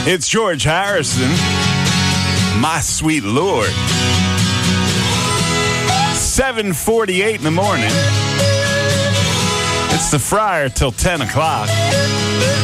It's George Harrison, My Sweet Lord. 7:48 in the morning. It's the Friar till 10 o'clock.